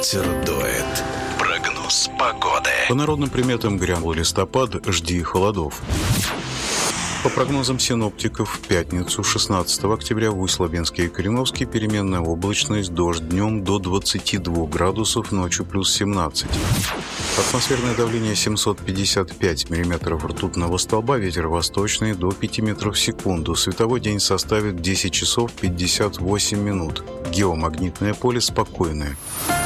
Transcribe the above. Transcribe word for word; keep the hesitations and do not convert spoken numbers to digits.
ветер дует. Прогноз погоды. По народным приметам грянул листопад, жди холодов. По прогнозам синоптиков, в пятницу, шестнадцатого октября, в Усть-Лабинске и Кореновске переменная облачность, дождь днем до двадцати двух градусов, ночью плюс семнадцать. Атмосферное давление семьсот пятьдесят пять миллиметров ртутного столба, ветер восточный до пяти метров в секунду. Световой день составит десять часов пятьдесят восемь минут. Геомагнитное поле спокойное.